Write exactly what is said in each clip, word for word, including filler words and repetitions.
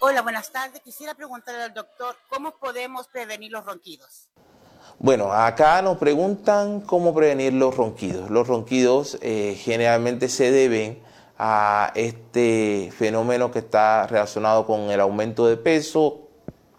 Hola, buenas tardes. Quisiera preguntarle al doctor, ¿cómo podemos prevenir los ronquidos? Bueno, acá nos preguntan cómo prevenir los ronquidos. Los ronquidos eh, generalmente se deben a este fenómeno que está relacionado con el aumento de peso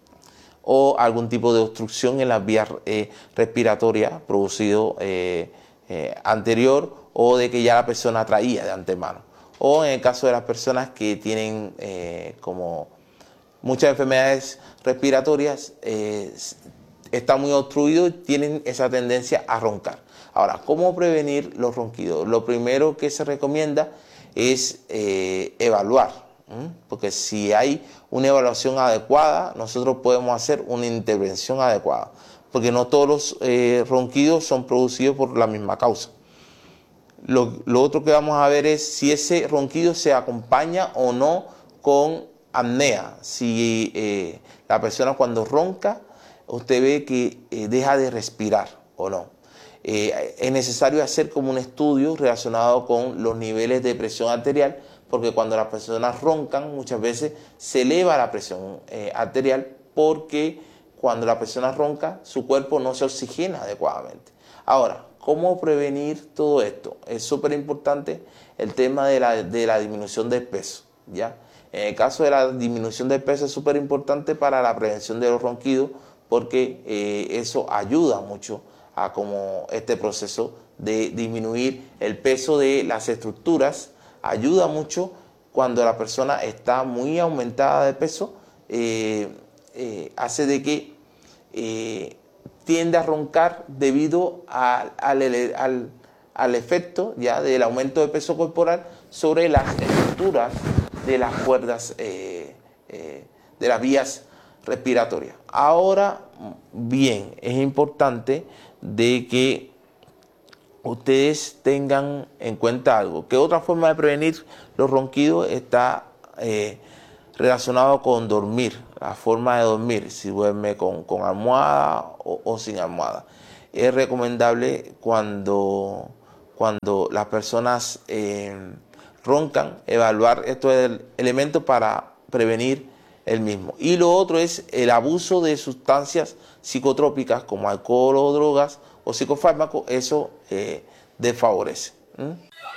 o algún tipo de obstrucción en las vías eh, respiratorias producido eh, eh, anterior, o de que ya la persona traía de antemano. O en el caso de las personas que tienen eh, como muchas enfermedades respiratorias, eh, está muy obstruido y tienen esa tendencia a roncar. Ahora, ¿cómo prevenir los ronquidos? Lo primero que se recomienda es eh, evaluar, ¿eh? porque si hay una evaluación adecuada, nosotros podemos hacer una intervención adecuada, porque no todos los eh, ronquidos son producidos por la misma causa. Lo, lo otro que vamos a ver es si ese ronquido se acompaña o no con apnea. Si eh, la persona cuando ronca, usted ve que eh, deja de respirar o no. Eh, es necesario hacer como un estudio relacionado con los niveles de presión arterial, porque cuando las personas roncan muchas veces se eleva la presión eh, arterial, porque cuando la persona ronca su cuerpo no se oxigena adecuadamente. Ahora, ¿cómo prevenir todo esto? Es súper importante el tema de la, de la disminución del peso, ¿ya? En el caso de la disminución del peso es súper importante para la prevención de los ronquidos, porque eh, eso ayuda mucho a como este proceso de disminuir el peso de las estructuras, ayuda mucho cuando la persona está muy aumentada de peso, eh, eh, hace de que eh, tiende a roncar debido a, al, al, al efecto ya del aumento de peso corporal sobre las estructuras de las cuerdas eh, eh, de las vías respiratorias. Ahora bien, es importante de que ustedes tengan en cuenta algo, que otra forma de prevenir los ronquidos está eh, relacionado con dormir, la forma de dormir, si duerme con, con almohada o, o sin almohada. Es recomendable cuando, cuando las personas eh, roncan, evaluar estos elementos para prevenir el mismo. Y lo otro es el abuso de sustancias psicotrópicas como alcohol o drogas o psicofármacos, eso eh, desfavorece. ¿Mm?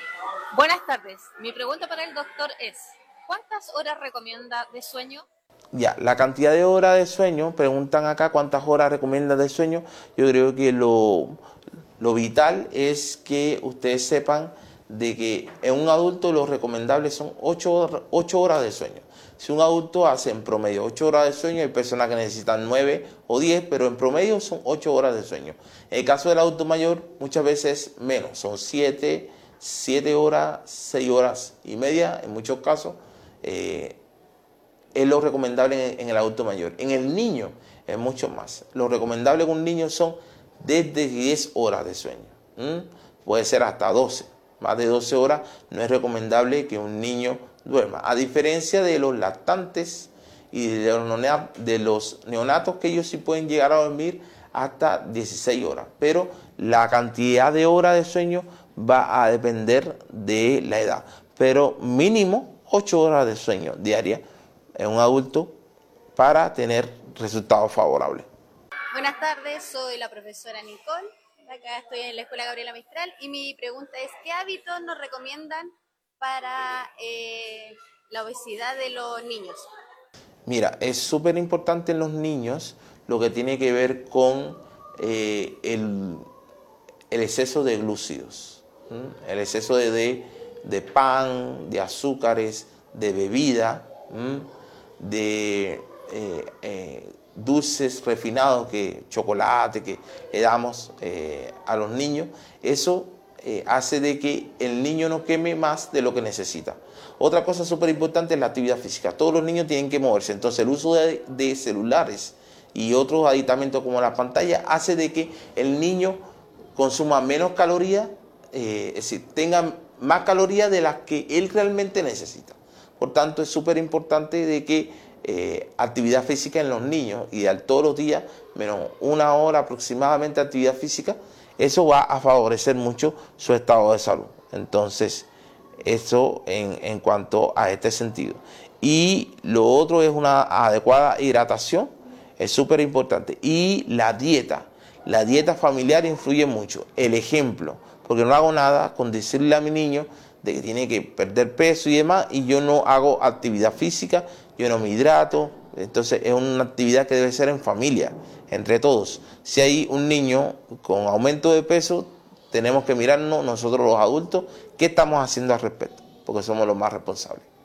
Buenas tardes, mi pregunta para el doctor es, ¿cuántas horas recomienda de sueño? Ya, la cantidad de horas de sueño, preguntan acá cuántas horas recomienda de sueño. Yo creo que lo, lo vital es que ustedes sepan de que en un adulto lo recomendable son ocho horas de sueño. Si un adulto hace en promedio ocho horas de sueño, hay personas que necesitan nueve o diez, pero en promedio son ocho horas de sueño. En el caso del adulto mayor, muchas veces menos, son siete, siete horas, seis horas y media, en muchos casos, eh, es lo recomendable en, en el adulto mayor. En el niño es mucho más. Lo recomendable con un niño son desde diez horas de sueño. ¿Mm? Puede ser hasta doce. Más de doce horas no es recomendable que un niño duerma. A diferencia de los lactantes y de los, de los neonatos, que ellos sí pueden llegar a dormir hasta dieciséis horas. Pero la cantidad de horas de sueño va a depender de la edad. Pero mínimo ocho horas de sueño diarias en un adulto para tener resultados favorables. Buenas tardes, soy la profesora Nicole. Acá estoy en la Escuela Gabriela Mistral y mi pregunta es, ¿qué hábitos nos recomiendan para eh, la obesidad de los niños? Mira, es súper importante en los niños lo que tiene que ver con eh, el, el exceso de glúcidos, ¿m? el exceso de, de, de pan, de azúcares, de bebida, ¿m? de eh, eh, dulces refinados, que chocolate que le damos eh, a los niños. Eso eh, hace de que el niño no queme más de lo que necesita. Otra cosa súper importante es la actividad física. Todos los niños tienen que moverse, entonces el uso de, de celulares y otros aditamentos como la pantalla hace de que el niño consuma menos calorías, eh, es decir, tenga más calorías de las que él realmente necesita. Por tanto, es súper importante de que eh, actividad física en los niños, ideal todos los días, menos una hora aproximadamente de actividad física, eso va a favorecer mucho su estado de salud. Entonces, Eso en, en cuanto a este sentido. Y lo otro es una adecuada hidratación, es súper importante. Y la dieta, la dieta familiar influye mucho. El ejemplo, porque no hago nada con decirle a mi niño de que tiene que perder peso y demás, y yo no hago actividad física, yo no me hidrato. Entonces es una actividad que debe ser en familia, entre todos. Si hay un niño con aumento de peso, tenemos que mirarnos nosotros los adultos qué estamos haciendo al respecto, porque somos los más responsables.